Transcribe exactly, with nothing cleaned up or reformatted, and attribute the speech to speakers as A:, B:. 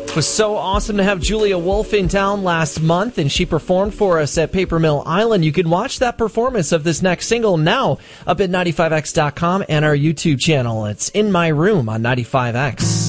A: It was so awesome to have Julia Wolf in town last month, and she performed for us at Paper Mill Island. You can watch that performance of this next single now up at ninety-five X dot com and our YouTube channel. It's In My Room on ninety-five X.